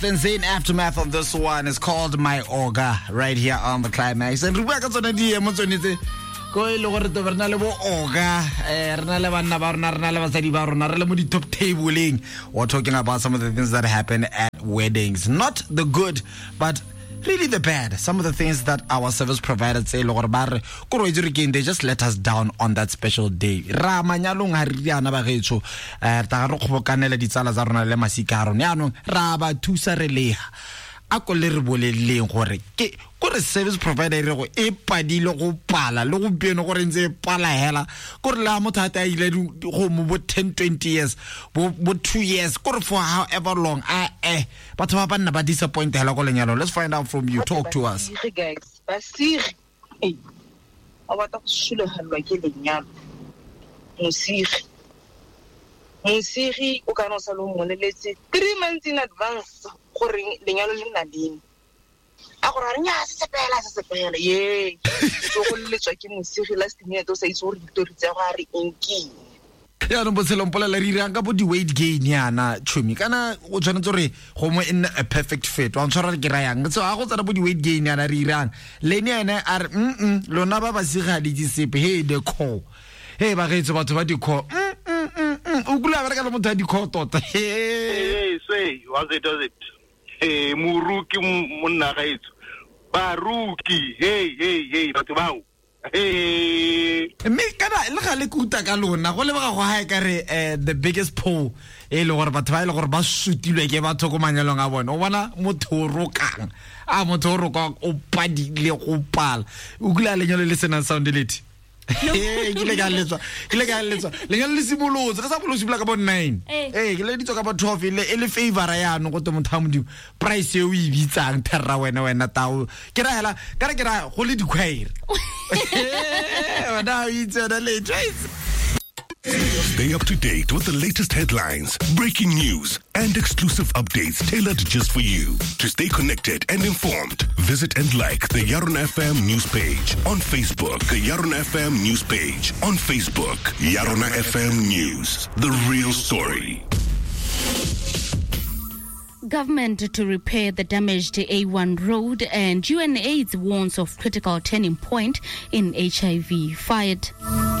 The insane aftermath of this one is called My Oga, right here on the Climax. And Rebecca go ile gore to berna le bo oga rena le banna ba rena rena le basadi ba rona re le mo di top tabling. We're talking about some of the things that happen at weddings, not the good but really the bad. Some of the things that our service providers say lo gore ba re ko re again, they just let us down on that special day. Ra manyalong ha riana ba getso ta re kgobokanela ditsala za rona le masika rona yanong ra ba thusa re leha ako le re boleleng gore ke gore service provider re go e padile go pala le go beno gore ntse pala hela gore la motho ata ile go mo bo 10-20 years bo 2 years gore for however long batho ba banna ba disappoint hela go lenyalo. Let's find out from you. Talk to us. Guys, basiri abata go shula halwa ke lenyalo musiri o kana sa lo moneletse 3 months in advance gore lenyalo le nna ding a gore re nya se sepela ye so go letswa ke musiri last minute o sa itse gore ditori tsa go a re enking ya no botshelo mpolela re irang ka bo di weight gain yana tshumi kana o tshwanetse re go mo in a perfect fit wa ntshwara ke rayang so a go tsara bo di weight gain yana re irang le ne ene a re lona ba ba siga di sepe he the call he ba getso batho ba di call o kula ba ka le motho di call tota hey say was it muruki monna gaetso baruki hey batho bao me kana le ga le kuta ka lona go le ba go ha ka re the biggest poll le gore batho ba ile gore ba sutilwe ke batho go manyalong a bona o bona motho rokang motho roka o padile go pala o kula le nyalo le sena soundelity ke le ga letswa le nyalo le simolotse ka sa bolosi bla ka bo 9 ke le ditso ka bo 12 le favor ya no go to motho modimo price e o e bitsang terra wena tao ke ra hela ka re go le dikhwaire wena o itse na le choice. Stay up to date with the latest headlines, breaking news, and exclusive updates tailored just for you. To stay connected and informed, visit and like the Yaron FM news page on Facebook. The Yaron FM news page on Facebook. Yaron FM News, the real story. Government to repair the damaged A1 road, and UNAIDS warns of critical turning point in HIV fight.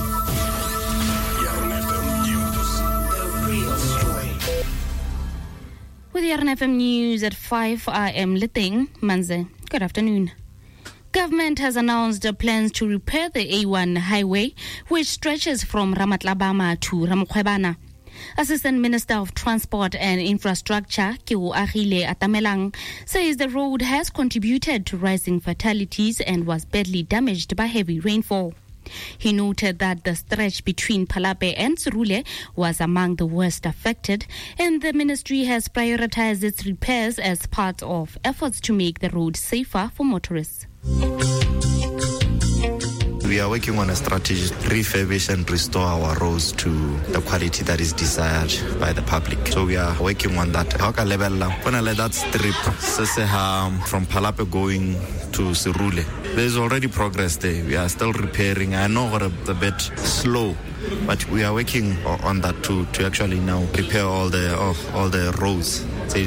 With the RNFM News at 5, I am Liting Manze. Good afternoon. Government has announced plans to repair the A1 highway, which stretches from Ramatlabama to Ramokhwebana. Assistant Minister of Transport and Infrastructure, Kiwo Agile Atamelang, says the road has contributed to rising fatalities and was badly damaged by heavy rainfall. He noted that the stretch between Palape and Serule was among the worst affected, and the ministry has prioritized its repairs as part of efforts to make the road safer for motorists. We are working on a strategy to refurbish and restore our roads to the quality that is desired by the public. So we are working on that. Haka level that strip from Palape going to Serule. There is already progress there. We are still repairing. I know we're a bit slow, but we are working on that to actually now repair all the roads.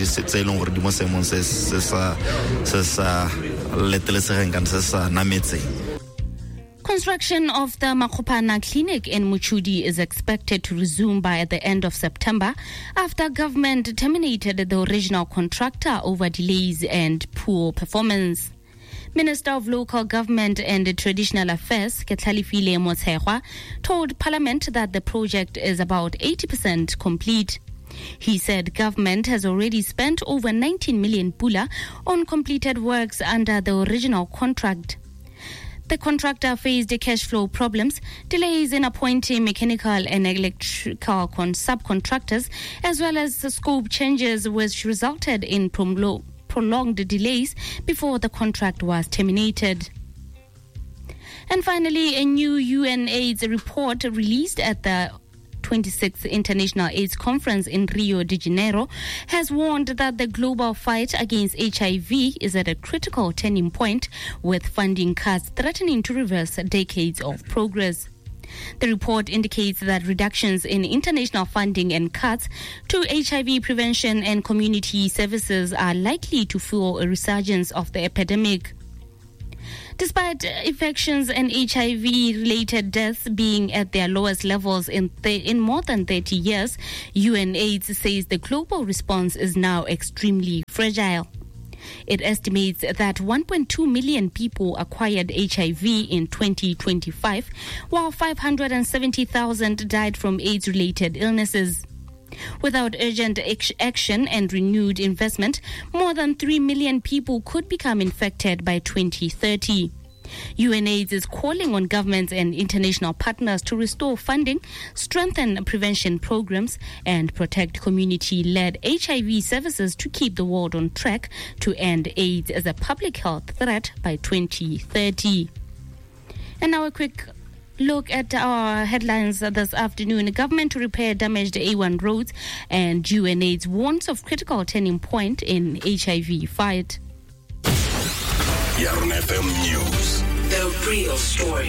Construction of the Makhopana Clinic in Muchudi is expected to resume by the end of September after government terminated the original contractor over delays and poor performance. Minister of Local Government and Traditional Affairs, Ketlalifile Motshegwa, told Parliament that the project is about 80% complete. He said government has already spent over 19 million pula on completed works under the original contract. The contractor faced cash flow problems, delays in appointing mechanical and electrical subcontractors, as well as scope changes, which resulted in prolonged delays before the contract was terminated. And finally, a new UNAIDS report released at the 26th International AIDS Conference in Rio de Janeiro has warned that the global fight against HIV is at a critical turning point, with funding cuts threatening to reverse decades of progress. The report indicates that reductions in international funding and cuts to HIV prevention and community services are likely to fuel a resurgence of the epidemic. Despite infections and HIV-related deaths being at their lowest levels in more than 30 years, UNAIDS says the global response is now extremely fragile. It estimates that 1.2 million people acquired HIV in 2025, while 570,000 died from AIDS-related illnesses. Without urgent action and renewed investment, more than 3 million people could become infected by 2030. UNAIDS is calling on governments and international partners to restore funding, strengthen prevention programs, and protect community-led HIV services to keep the world on track to end AIDS as a public health threat by 2030. And now a quick look at our headlines this afternoon. Government to repair damaged A1 roads, and UNAIDS warns of critical turning point in HIV fight. Yaron FM News. The real story.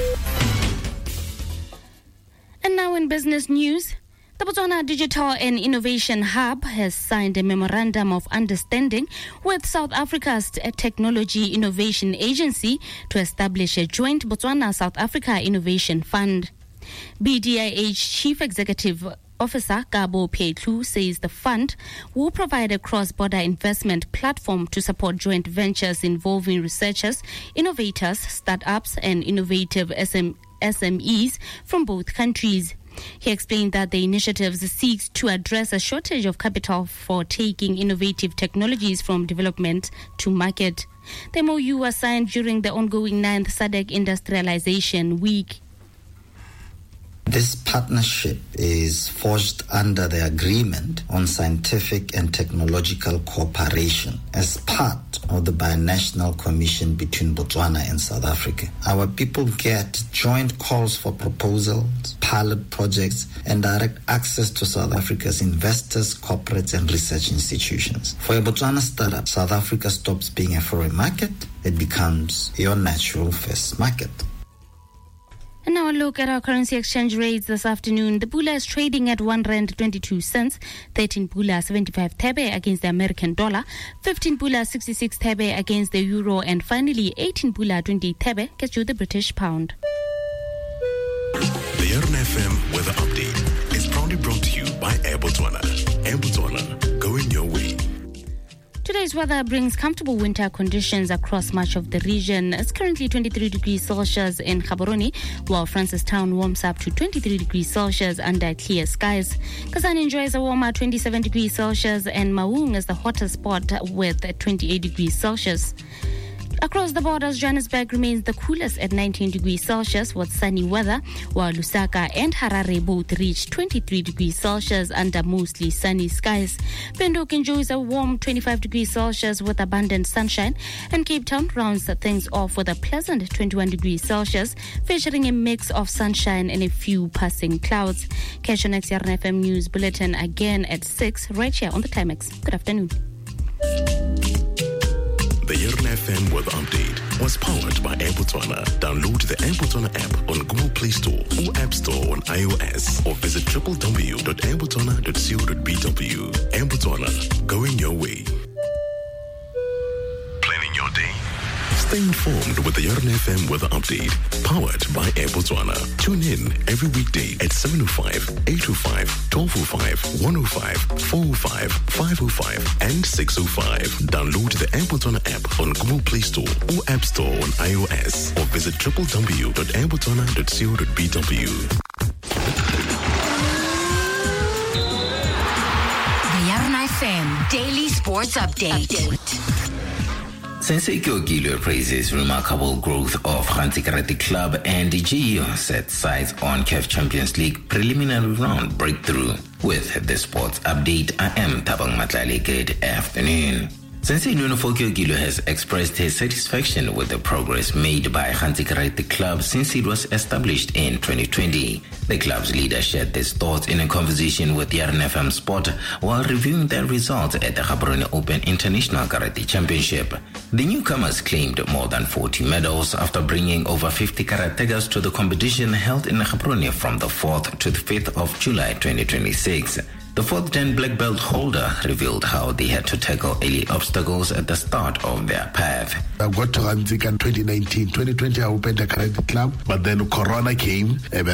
And now in business news, the Botswana Digital and Innovation Hub has signed a memorandum of understanding with South Africa's Technology Innovation Agency to establish a joint Botswana-South Africa Innovation Fund. BDIH Chief Executive Officer Gabo Petlu says the fund will provide a cross-border investment platform to support joint ventures involving researchers, innovators, startups, and innovative SMEs from both countries. He explained that the initiative seeks to address a shortage of capital for taking innovative technologies from development to market. The MOU was signed during the ongoing 9th SADC Industrialization Week. This partnership is forged under the Agreement on Scientific and Technological Cooperation as part of the Binational Commission between Botswana and South Africa. Our people get joint calls for proposals, pilot projects, and direct access to South Africa's investors, corporates, and research institutions. For a Botswana startup, South Africa stops being a foreign market. It becomes your natural first market. And now a look at our currency exchange rates this afternoon. The Pula is trading at R1.22, 13 Pula 75 Thebe against the American dollar, 15 Pula 66 Thebe against the euro, and finally 18 Pula 20 Thebe gets you the British pound. The Yaron FM Weather Update is proudly brought to you by Air Botswana. Air Botswana, going your way. Today's weather brings comfortable winter conditions across much of the region. It's currently 23 degrees Celsius in Gaborone, while Francistown warms up to 23 degrees Celsius under clear skies. Kasane enjoys a warmer 27 degrees Celsius, and Maung is the hottest spot with 28 degrees Celsius. Across the borders, Johannesburg remains the coolest at 19 degrees Celsius with sunny weather, while Lusaka and Harare both reach 23 degrees Celsius under mostly sunny skies. Windhoek enjoys a warm 25 degrees Celsius with abundant sunshine, and Cape Town rounds things off with a pleasant 21 degrees Celsius, featuring a mix of sunshine and a few passing clouds. Catch your next Yaron FM News Bulletin again at 6 right here on the Climax. Good afternoon. The Yaron FM Weather Update was powered by Air Botswana. Download the Air Botswana app on Google Play Store or App Store on iOS, or visit www.airbotswana.co.bw. Air Botswana, going your way. Planning your day. Stay informed with the Yaron FM Weather Update, powered by Air Botswana. Tune in every weekday at 7:05, 8:05, 12:05, 1:05, 4:05, 5:05, and 6:05. Download the Air Botswana app on Google Play Store or App Store on iOS, or visit www.airbotswana.co.bw. The Yaron FM Daily Sports Update. Sensei Kyogilo praises remarkable growth of Khanti Karate Club, and DGE set sights on CAF Champions League preliminary round breakthrough. With the sports update, I am Tabang Matlali. Good afternoon. Sensei Nuno Fokiogilo has expressed his satisfaction with the progress made by Khanti Karate Club since it was established in 2020. The club's leader shared these thoughts in a conversation with Yarn FM Sport while reviewing their results at the Gaborone Open International Karate Championship. The newcomers claimed more than 40 medals after bringing over 50 karatekas to the competition held in Gaborone from the 4th to the 5th of July 2026. The 4th Dan black belt holder revealed how they had to tackle early obstacles at the start of their path. I got to Ranzika in 2019. 2020 I opened a karate club, but then Corona came,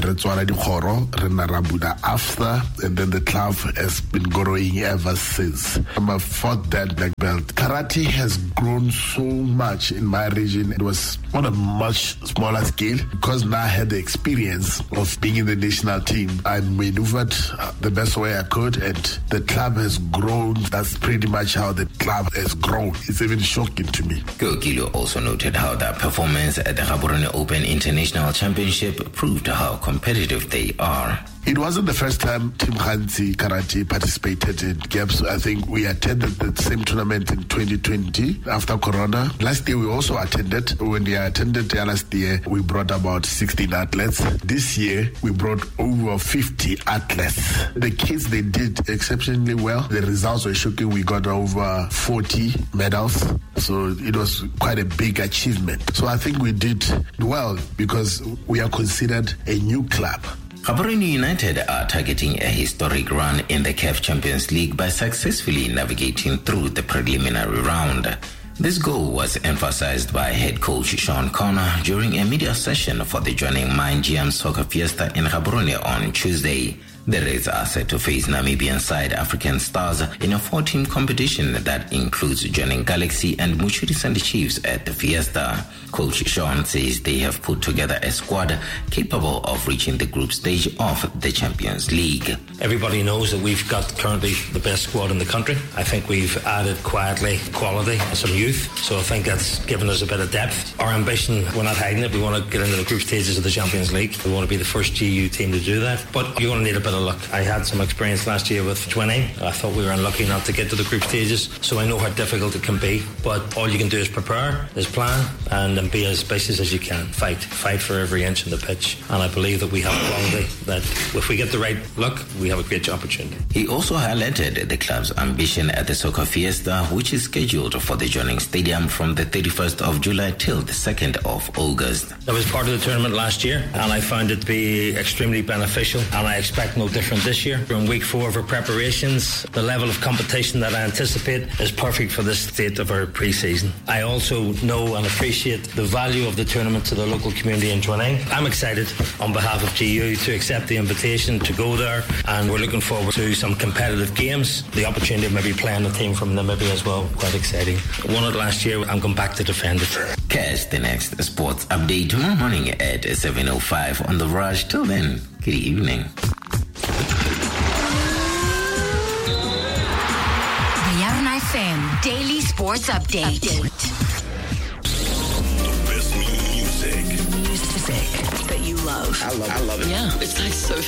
after, and then the club has been growing ever since. I'm a 4th Dan black belt. Karate has grown so much in my region. It was on a much smaller scale because now I had the experience of being in the national team. I maneuvered the best way I could, and the club has grown. That's pretty much how the club has grown. It's even shocking to me. Kokilo also noted how their performance at the Gaborone Open International Championship proved how competitive they are. It wasn't the first time Team Khanti Karate participated in games. I think we attended the same tournament in 2020 after Corona. Last year we also attended. When we attended last year, we brought about 16 athletes. This year we brought over 50 athletes. The kids, they did exceptionally well. The results were shocking. We got over 40 medals. So it was quite a big achievement. So I think we did well because we are considered a new club. Gaborone United are targeting a historic run in the CAF Champions League by successfully navigating through the preliminary round. This goal was emphasized by head coach Sean Connor during a media session for the Joining Mind GM Soccer Fiesta in Gaborone on Tuesday. The Reds are set to face Namibian side African Stars in a 4-team competition that includes joining Galaxy and Muchiri Sunday Chiefs at the Fiesta. Coach Sean says they have put together a squad capable of reaching the group stage of the Champions League. Everybody knows that we've got currently the best squad in the country. I think we've added quietly quality and some youth, so I think that's given us a bit of depth. Our ambition, we're not hiding it, we want to get into the group stages of the Champions League. We want to be the first GU team to do that, but you're going to need a bit of luck. I had some experience last year with Twinning. I thought we were unlucky not to get to the group stages, so I know how difficult it can be, but all you can do is prepare, is plan, and be as ambitious as you can. Fight for every inch of the pitch, and I believe that we have quality that if we get the right luck, we have a great opportunity. He also highlighted the club's ambition at the Soccer Fiesta, which is scheduled for the Joining Stadium from the 31st of July till the 2nd of August. I was part of the tournament last year, and I found it to be extremely beneficial, and I expect no different this year. We're in week 4 of our preparations. The level of competition that I anticipate is perfect for this state of our pre-season. I also know and appreciate the value of the tournament to the local community in Twinning. I'm excited on behalf of GU to accept the invitation to go there, and we're looking forward to some competitive games. The opportunity of maybe playing a team from Namibia as well, quite exciting. Won it last year, I'm going back to defend it. Catch the next sports update tomorrow morning at 7:05 on The Rush. Till then, good evening. The Yarn FM Daily Sports Update. The best music Music that you love. I love it. Yeah, it's like so